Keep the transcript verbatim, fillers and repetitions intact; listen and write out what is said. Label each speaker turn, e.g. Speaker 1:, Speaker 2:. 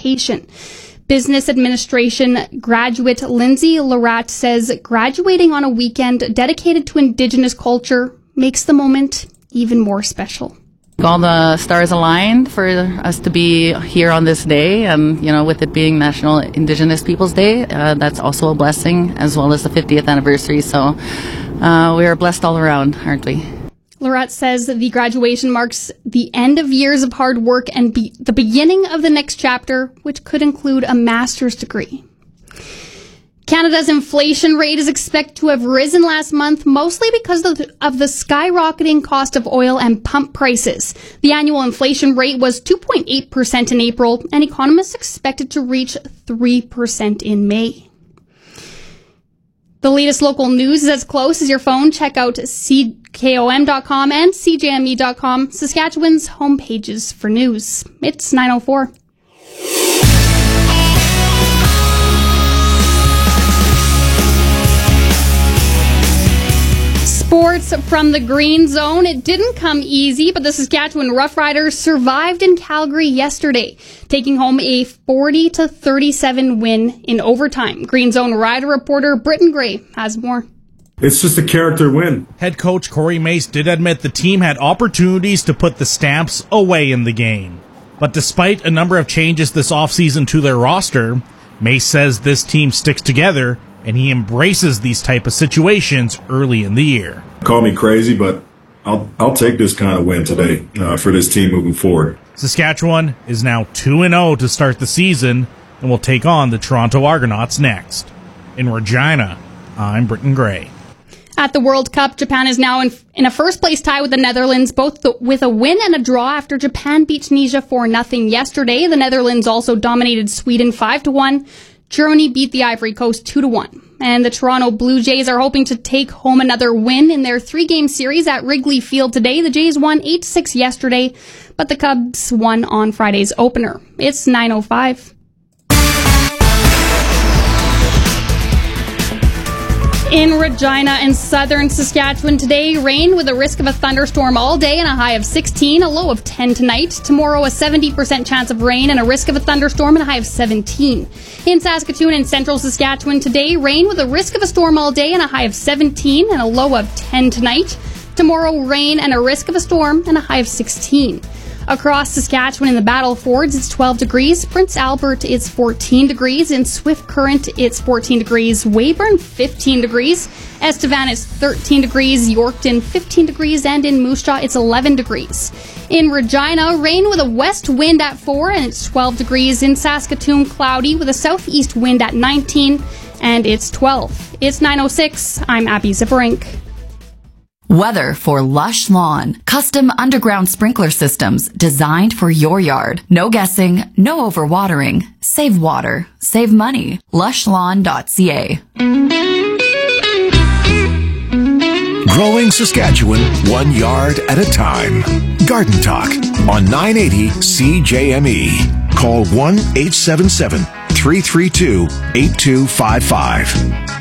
Speaker 1: education. Business administration graduate Lindsay Larat says graduating on a weekend dedicated to Indigenous culture makes the moment even more special.
Speaker 2: All the stars aligned for us to be here on this day, and you know, with it being National Indigenous Peoples Day, uh, that's also a blessing, as well as the fiftieth anniversary. So uh, we are blessed all around, aren't we?
Speaker 1: Lorette says the graduation marks the end of years of hard work and be- the beginning of the next chapter, which could include a master's degree. Canada's inflation rate is expected to have risen last month, mostly because of the, of the skyrocketing cost of oil and pump prices. The annual inflation rate was two point eight percent in April, and economists expect it to reach three percent in May. The latest local news is as close as your phone. Check out C K O M dot com and C J M E dot com, Saskatchewan's homepages for news. It's nine oh four. Sports from the Green Zone. It didn't come easy, but the Saskatchewan Roughriders survived in Calgary yesterday, taking home a forty to thirty-seven win in overtime. Green Zone Rider reporter Britton Gray has more.
Speaker 3: It's just a character win.
Speaker 4: Head coach Corey Mace did admit the team had opportunities to put the Stamps away in the game. But despite a number of changes this offseason to their roster, Mace says this team sticks together and he embraces these type of situations early in the year.
Speaker 3: Call me crazy, but I'll I'll take this kind of win today uh, for this team moving forward.
Speaker 4: Saskatchewan is now two and oh to start the season and will take on the Toronto Argonauts next. In Regina, I'm Britton Gray.
Speaker 1: At the World Cup, Japan is now in, in a first-place tie with the Netherlands, both the, with a win and a draw after Japan beat Tunisia four nothing yesterday. The Netherlands also dominated Sweden five to one. Germany beat the Ivory Coast two to one. And the Toronto Blue Jays are hoping to take home another win in their three-game series at Wrigley Field today. The Jays won eight to six yesterday, but the Cubs won on Friday's opener. It's nine oh five. In Regina and southern Saskatchewan today, rain with a risk of a thunderstorm all day and a high of sixteen, a low of ten tonight. Tomorrow, a seventy percent chance of rain and a risk of a thunderstorm and a high of seventeen. In Saskatoon and central Saskatchewan today, rain with a risk of a storm all day and a high of seventeen and a low of ten tonight. Tomorrow, rain and a risk of a storm and a high of sixteen. Across Saskatchewan in the Battle Fords, it's twelve degrees. Prince Albert, it's fourteen degrees. In Swift Current, it's fourteen degrees. Weyburn, fifteen degrees. Estevan is thirteen degrees. Yorkton, fifteen degrees. And in Moose Jaw, it's eleven degrees. In Regina, rain with a west wind at four, and it's twelve degrees. In Saskatoon, cloudy with a southeast wind at nineteen, and it's twelve. It's nine oh six. I'm Abby Zipperink.
Speaker 5: Weather for Lush Lawn. Custom underground sprinkler systems designed for your yard. No guessing, no overwatering. Save water, save money. lush lawn dot c a.
Speaker 6: Growing Saskatchewan one yard at a time. Garden Talk on nine eighty C J M E. Call one eight seven seven, three three two, eight two five five.